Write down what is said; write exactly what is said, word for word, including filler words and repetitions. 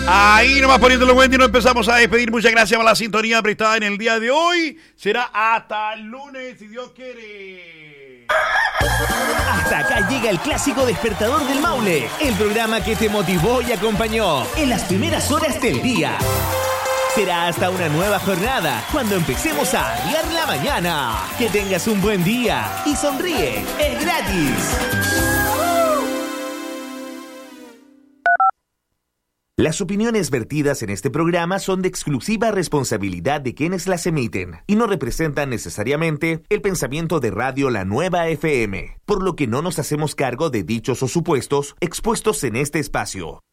Ahí nomás poniéndolo Wendy, nos empezamos a despedir. Muchas gracias por la sintonía prestada en el día de hoy. Será hasta el lunes, si Dios quiere. Hasta acá llega el clásico Despertador del Maule, el programa que te motivó y acompañó en las primeras horas del día. Será hasta una nueva jornada, cuando empecemos a arriar la mañana. Que tengas un buen día y sonríe, es gratis. Las opiniones vertidas en este programa son de exclusiva responsabilidad de quienes las emiten y no representan necesariamente el pensamiento de Radio La Nueva F M, por lo que no nos hacemos cargo de dichos o supuestos expuestos en este espacio.